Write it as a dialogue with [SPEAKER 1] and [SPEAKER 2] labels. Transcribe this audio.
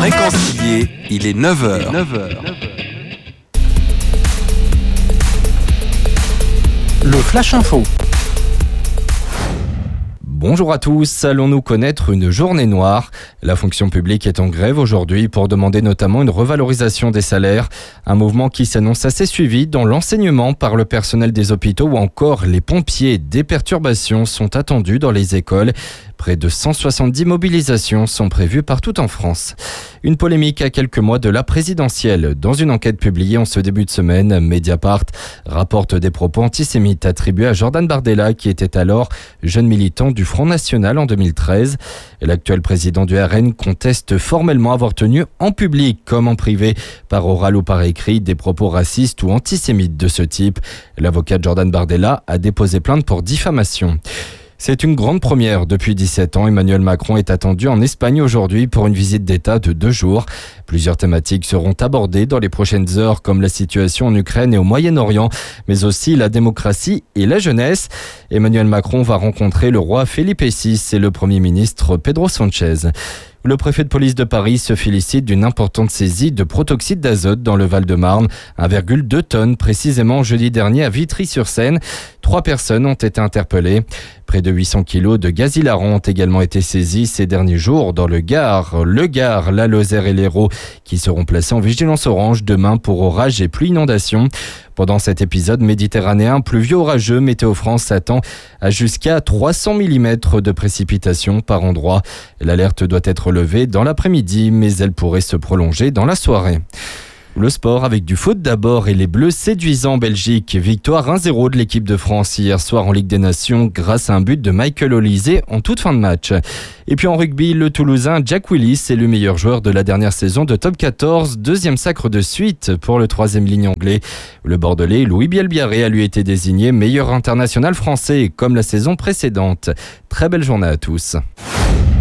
[SPEAKER 1] Réconcilier, il est 9h.
[SPEAKER 2] Le Flash Info. Bonjour à tous, allons-nous connaître une journée noire? La fonction publique est en grève aujourd'hui pour demander notamment une revalorisation des salaires. Un mouvement qui s'annonce assez suivi dans l'enseignement par le personnel des hôpitaux ou encore les pompiers. Des perturbations sont attendues dans les écoles. Près de 170 mobilisations sont prévues partout en France. Une polémique à quelques mois de la présidentielle. Dans une enquête publiée en ce début de semaine, Mediapart rapporte des propos antisémites attribués à Jordan Bardella, qui était alors jeune militant du Front National en 2013. L'actuel président du RN conteste formellement avoir tenu en public comme en privé, par oral ou par écrit, des propos racistes ou antisémites de ce type. L'avocat de Jordan Bardella a déposé plainte pour diffamation. C'est une grande première. Depuis 17 ans, Emmanuel Macron est attendu en Espagne aujourd'hui pour une visite d'État de 2 jours. Plusieurs thématiques seront abordées dans les prochaines heures, comme la situation en Ukraine et au Moyen-Orient, mais aussi la démocratie et la jeunesse. Emmanuel Macron va rencontrer le roi Felipe VI et le Premier ministre Pedro Sánchez. Le préfet de police de Paris se félicite d'une importante saisie de protoxyde d'azote dans le Val-de-Marne, 1,2 tonnes précisément jeudi dernier à Vitry-sur-Seine. 3 personnes ont été interpellées. Près de 800 kilos de gaz hilarant ont également été saisis ces derniers jours dans le Gard, la Lozère et l'Hérault, qui seront placés en vigilance orange demain pour orages et pluies inondations. Pendant cet épisode méditerranéen pluvieux orageux, Météo France s'attend à jusqu'à 300 mm de précipitations par endroit. L'alerte doit être levée dans l'après-midi, mais elle pourrait se prolonger dans la soirée. Le sport avec du foot d'abord et les Bleus séduisants en Belgique. Victoire 1-0 de l'équipe de France hier soir en Ligue des Nations grâce à un but de Michael Olise en toute fin de match. Et puis en rugby, le Toulousain Jack Willis est le meilleur joueur de la dernière saison de Top 14, deuxième sacre de suite pour le 3e ligne anglais. Le Bordelais Louis Bielbiarré a lui été désigné meilleur international français comme la saison précédente. Très belle journée à tous.